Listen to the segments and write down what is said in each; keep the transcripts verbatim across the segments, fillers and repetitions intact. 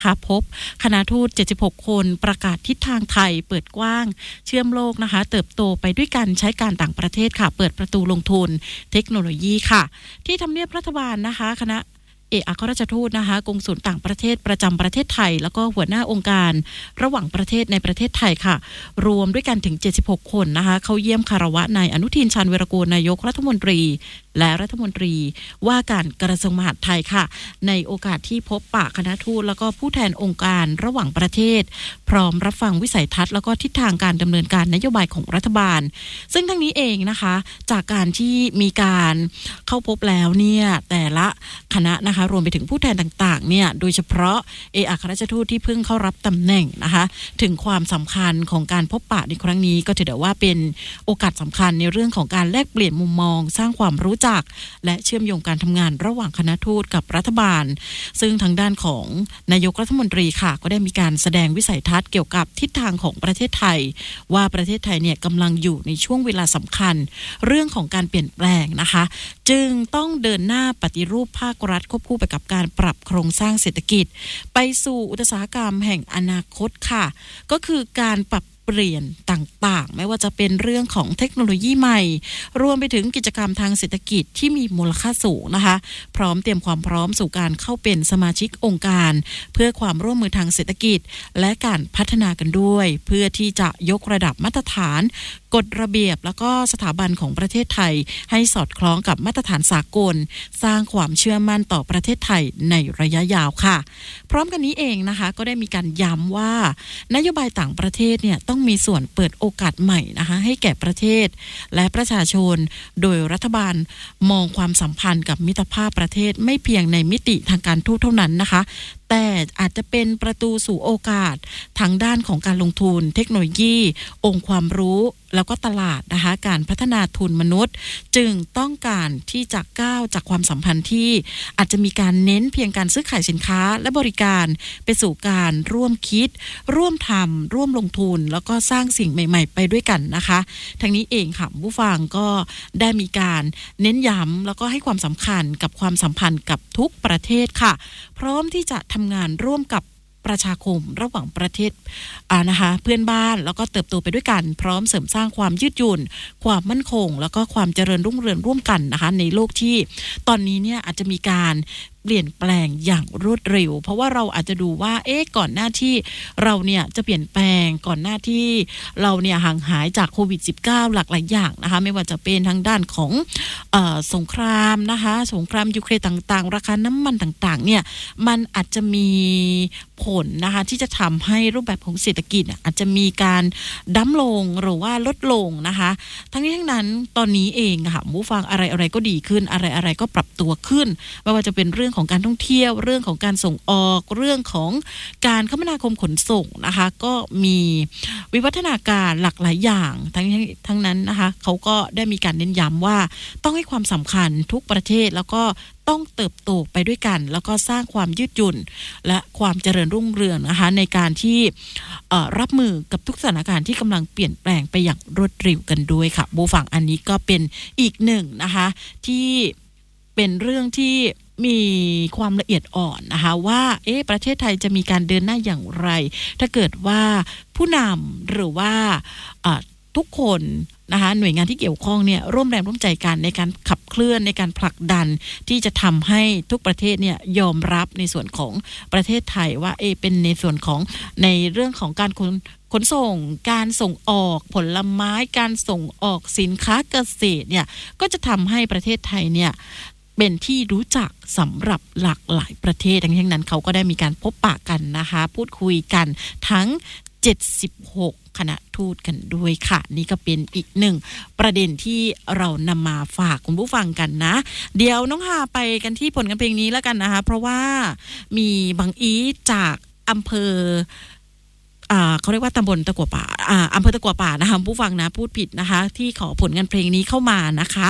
ค่ะพบคณะทูตเจ็ดสิบหกคนประกาศทิศทางไทยเปิดกว้างเชื่อมโลกนะคะเติบโตไปด้วยกันใช้การต่างประเทศค่ะเปิดประตูลงทุนเทคโนโลยีค่ะที่ทำเนียบรัฐบาลนะคะคณะเอกอัครราชทูตนะคะกงสุลต่างประเทศประจำประเทศไทยแล้วก็หัวหน้าองค์การระหว่างประเทศในประเทศไทยค่ะรวมด้วยกันถึงเจ็ดสิบหกคนนะคะเข้าเยี่ยมคารวะนายอนุทินชาญวีรกูลนายกรัฐมนตรีและรัฐมนตรีว่าการกระทรวงมหาดไทยค่ะในโอกาสที่พบปะคณะทูตแล้วก็ผู้แทนองค์การระหว่างประเทศพร้อมรับฟังวิสัยทัศน์แล้วก็ทิศทางการดำเนินการนโยบายของรัฐบาลซึ่งทั้งนี้เองนะคะจากการที่มีการเข้าพบแล้วเนี่ยแต่ละคณะนะคะรวมไปถึงผู้แทนต่างๆเนี่ยโดยเฉพาะเอกอัครราชทูตที่เพิ่งเข้ารับตำแหน่งนะคะถึงความสำคัญของการพบปะในครั้งนี้ก็ถือได้ว่าเป็นโอกาสสำคัญในเรื่องของการแลกเปลี่ยนมุมมองสร้างความรู้จักและเชื่อมโยงการทำงานระหว่างคณะทูตกับรัฐบาลซึ่งทางด้านของนายกรัฐมนตรีค่ะก็ได้มีการแสดงวิสัยทัศน์เกี่ยวกับทิศทางของประเทศไทยว่าประเทศไทยเนี่ยกำลังอยู่ในช่วงเวลาสำคัญเรื่องของการเปลี่ยนแปลงนะคะจึงต้องเดินหน้าปฏิรูปภาครัฐควบคู่ไปกับการปรับโครงสร้างเศรษฐกิจไปสู่อุตสาหกรรมแห่งอนาคตค่ะก็คือการปรับเปลี่ยนต่างๆไม่ว่าจะเป็นเรื่องของเทคโนโลยีใหม่รวมไปถึงกิจกรรมทางเศรษฐกิจที่มีมูลค่าสูงนะคะพร้อมเตรียมความพร้อมสู่การเข้าเป็นสมาชิกองค์การเพื่อความร่วมมือทางเศรษฐกิจและการพัฒนากันด้วยเพื่อที่จะยกระดับมาตรฐานกฎระเบียบแล้วก็สถาบันของประเทศไทยให้สอดคล้องกับมาตรฐานสากลสร้างความเชื่อมั่นต่อประเทศไทยในระยะยาวค่ะพร้อมกันนี้เองนะคะก็ได้มีการย้ำว่านโยบายต่างประเทศเนี่ยต้องมีส่วนเปิดโอกาสใหม่นะคะให้แก่ประเทศและประชาชนโดยรัฐบาลมองความสัมพันธ์กับมิตรภาพประเทศไม่เพียงในมิติทางการทูตเท่านั้นนะคะแต่อาจจะเป็นประตูสู่โอกาสทางด้านของการลงทุนเทคโนโลยีองค์ความรู้แล้วก็ตลาดนะคะการพัฒนาทุนมนุษย์จึงต้องการที่จะก้าวจากความสัมพันธ์ที่อาจจะมีการเน้นเพียงการซื้อขายสินค้าและบริการไปสู่การร่วมคิดร่วมทำร่วมลงทุนแล้วก็สร้างสิ่งใหม่ๆไปด้วยกันนะคะทั้งนี้เองค่ะผู้ฟังก็ได้มีการเน้นย้ำแล้วก็ให้ความสำคัญกับความสัมพันธ์กับทุกประเทศค่ะพร้อมที่จะทำงานร่วมกับประชาคมระหว่างประเทศอ่านะคะเพื่อนบ้านแล้วก็เติบโตไปด้วยกันพร้อมเสริมสร้างความยืดหยุ่นความมั่นคงแล้วก็ความเจริญรุ่งเรืองร่วมกันนะคะในโลกที่ตอนนี้เนี่ยอาจจะมีการเปลี่ยนแปลงอย่างรวดเร็วเพราะว่าเราอาจจะดูว่าเอ๊ะก่อนหน้าที่เราเนี่ยจะเปลี่ยนแปลงก่อนหน้าที่เราเนี่ยห่างหายจากโควิด สิบเก้า หลากหลายอย่างนะคะไม่ว่าจะเป็นทางด้านของเอ่อสงครามนะคะสงครามยูเครนต่างๆราคาน้ำมันต่างๆเนี่ยมันอาจจะมีผลนะคะที่จะทำให้รูปแบบของเศรษฐกิจอาจจะมีการดั้มลงหรือว่าลดลงนะคะทั้งนี้ทั้งนั้นตอนนี้เองค่ะผู้ฟังอะไรๆก็ดีขึ้นอะไรๆก็ปรับตัวขึ้นไม่ว่าจะเป็นเรื่องของการท่องเที่ยวเรื่องของการส่งออกเรื่องของการคมนาคมขนส่งนะคะก็มีวิวัฒนาการหลากหลายอย่างทั้งทั้งนั้นนะคะเขาก็ได้มีการเน้นย้ำว่าต้องให้ความสำคัญทุกประเทศแล้วก็ต้องเติบโตไปด้วยกันแล้วก็สร้างความยืดหยุ่นและความเจริญรุ่งเรืองนะคะในการที่รับมือกับทุกสถานการณ์ที่กำลังเปลี่ยนแปลงไปอย่างรวดเร็วกันด้วยค่ะบูฟังอันนี้ก็เป็นอีกหนึ่งนะคะที่เป็นเรื่องที่มีความละเอียดอ่อนนะคะว่าเอ๊ะประเทศไทยจะมีการเดินหน้าอย่างไรถ้าเกิดว่าผู้นำหรือว่าทุกคนนะคะหน่วยงานที่เกี่ยวข้องเนี่ยร่วมแรงร่วมใจกันในการขับเคลื่อนในการผลักดันที่จะทำให้ทุกประเทศเนี่ยยอมรับในส่วนของประเทศไทยว่าเอเป็นในส่วนของในเรื่องของการขนขนส่งการส่งออกผลไม้การส่งออกสินค้าเกษตรเนี่ยก็จะทำให้ประเทศไทยเนี่ยเป็นที่รู้จักสำหรับหลากหลายประเทศดังนั้นเขาก็ได้มีการพบปะกันนะคะพูดคุยกันทั้งเจ็ดสิบหกคณะทูตกันด้วยค่ะนี่ก็เป็นอีกหนึ่งประเด็นที่เรานำมาฝากคุณผู้ฟังกันนะเดี๋ยวน้องฮาไปกันที่ผลงานเพลงนี้แล้วกันนะคะเพราะว่ามีบางอีจากอำเภออ่าเขาเรียกว่าตำบลตะกั่วป่าอ่าอำเภอตะกั่วป่านะคะผู้ฟังนะพูดผิดนะคะที่ขอผลงานเพลงนี้เข้ามานะคะ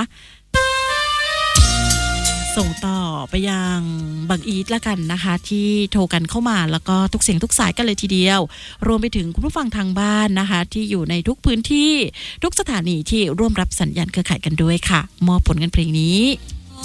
ส่งต่อไปยังบางอีทละกันนะคะที่โทรกันเข้ามาแล้วก็ทุกเสียงทุกสายกันเลยทีเดียวรวมไปถึงคุณผู้ฟังทางบ้านนะคะที่อยู่ในทุกพื้นที่ทุกสถานีที่ร่วมรับสัญญาณเครือข่ายกันด้วยค่ะมอบผลงานเพลงนี้